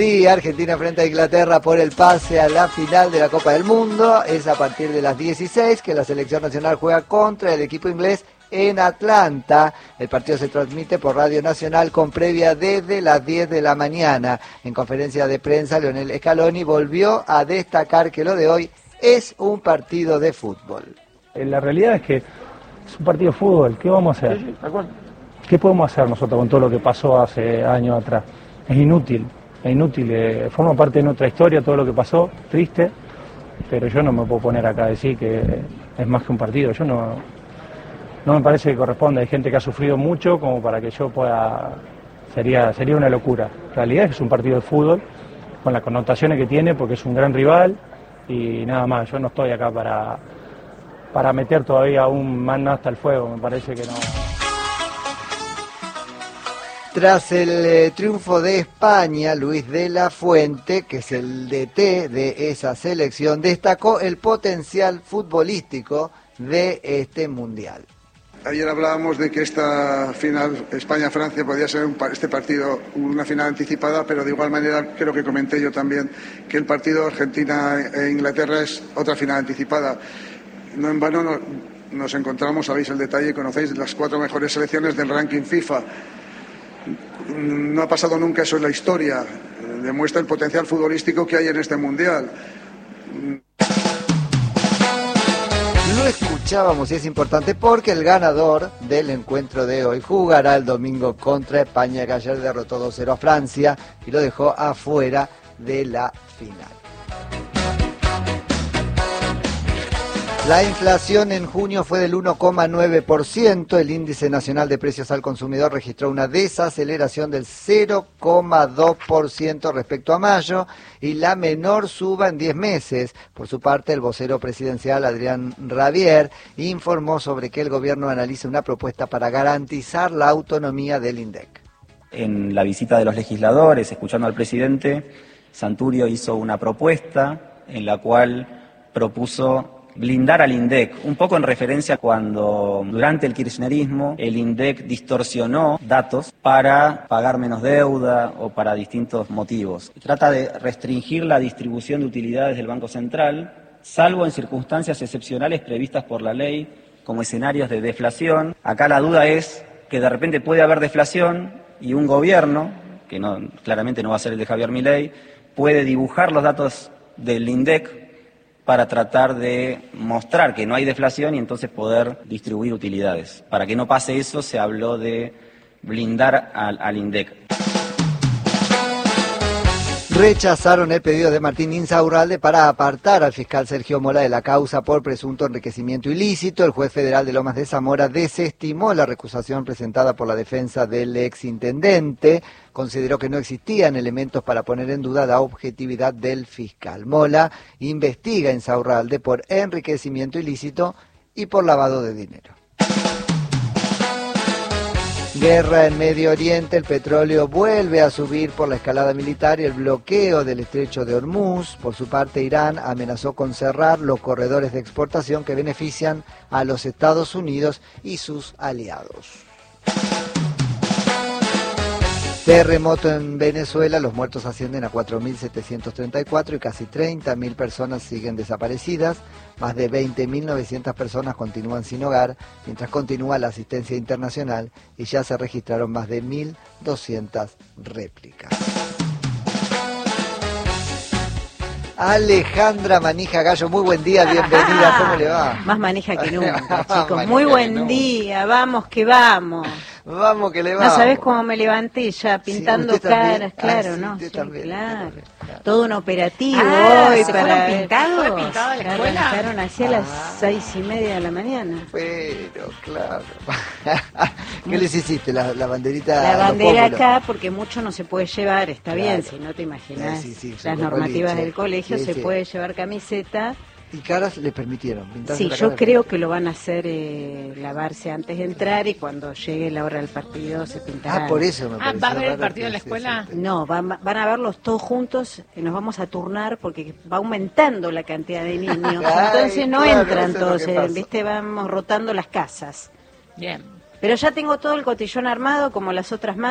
Sí, Argentina frente a Inglaterra por el pase a la final de la Copa del Mundo. Es a partir de las 16 que la selección nacional juega contra el equipo inglés en Atlanta. El partido se transmite por Radio Nacional con previa desde las 10 de la mañana. En conferencia de prensa, Lionel Scaloni volvió a destacar que lo de hoy es un partido de fútbol. La realidad es que es un partido de fútbol. ¿Qué vamos a hacer? Sí, de acuerdo. ¿Qué podemos hacer nosotros con todo lo que pasó hace años atrás? Es inútil. Es inútil, forma parte de nuestra historia todo lo que pasó, triste, pero yo no me puedo poner acá a decir que es más que un partido. Yo no me parece que corresponde. Hay gente que ha sufrido mucho como para que yo pueda... Sería una locura. La realidad es que es un partido de fútbol con las connotaciones que tiene porque es un gran rival y nada más. Yo no estoy acá para meter todavía aún más hasta el fuego, me parece que no. Tras el triunfo de España, Luis de la Fuente, que es el DT de esa selección, destacó el potencial futbolístico de este mundial. Ayer hablábamos de que esta final España-Francia podía ser este partido una final anticipada, pero de igual manera creo que comenté yo también que el partido Argentina-Inglaterra es otra final anticipada. No en vano nos encontramos, sabéis el detalle, conocéis las 4 mejores selecciones del ranking FIFA. No ha pasado nunca eso en la historia. Demuestra el potencial futbolístico que hay en este mundial. Lo escuchábamos y es importante porque el ganador del encuentro de hoy jugará el domingo contra España, que ayer derrotó 2-0 a Francia y lo dejó afuera de la final. La inflación en junio fue del 1,9%, el índice nacional de precios al consumidor registró una desaceleración del 0,2% respecto a mayo y la menor suba en 10 meses. Por su parte, el vocero presidencial Adrián Rabier informó sobre que el gobierno analiza una propuesta para garantizar la autonomía del INDEC. En la visita de los legisladores, escuchando al presidente, Santurio hizo una propuesta en la cual propuso blindar al INDEC, un poco en referencia a cuando durante el kirchnerismo el INDEC distorsionó datos para pagar menos deuda o para distintos motivos. Trata de restringir la distribución de utilidades del Banco Central, salvo en circunstancias excepcionales previstas por la ley, como escenarios de deflación. Acá la duda es que de repente puede haber deflación y un gobierno, que claramente no va a ser el de Javier Milei, puede dibujar los datos del INDEC para tratar de mostrar que no hay deflación y entonces poder distribuir utilidades. Para que no pase eso, se habló de blindar al INDEC. Rechazaron el pedido de Martín Insaurralde para apartar al fiscal Sergio Mola de la causa por presunto enriquecimiento ilícito. El juez federal de Lomas de Zamora desestimó la recusación presentada por la defensa del exintendente. Consideró que no existían elementos para poner en duda la objetividad del fiscal. Mola investiga a Insaurralde por enriquecimiento ilícito y por lavado de dinero. Guerra en Medio Oriente, el petróleo vuelve a subir por la escalada militar y el bloqueo del estrecho de Hormuz. Por su parte, Irán amenazó con cerrar los corredores de exportación que benefician a los Estados Unidos y sus aliados. Terremoto en Venezuela, los muertos ascienden a 4.734 y casi 30.000 personas siguen desaparecidas. Más de 20.900 personas continúan sin hogar, mientras continúa la asistencia internacional y ya se registraron más de 1.200 réplicas. Alejandra Manija Gallo, muy buen día, bienvenida, ¿cómo le va? Más manija que nunca, chicos, muy buen día, vamos que vamos. Vamos que le va. No sabés cómo me levanté ya pintando caras, claro, sí, ¿no? Sí, claro. Todo un operativo hoy para pintado. ¿Fue pintado en la claro, escuela? arrancaron así a las 6:30 de la mañana. Pero, claro. ¿Qué les hiciste? ¿La banderita? La bandera acá, porque mucho no se puede llevar, está bien, Claro. si no te imaginas. Sí, las normativas del colegio, sí, se sí. puede llevar camiseta. ¿Y caras le permitieron? Sí, yo creo que lo van a hacer lavarse antes de entrar y cuando llegue la hora del partido se pintarán. Por eso me pareció ¿va a haber el raro partido que en la escuela? No, van a verlos todos juntos, nos vamos a turnar porque va aumentando la cantidad de niños. Entonces no claro, entran eso es todos, lo que pasa. ¿viste? Vamos rotando las casas. Bien. Pero ya tengo todo el cotillón armado como las otras madres.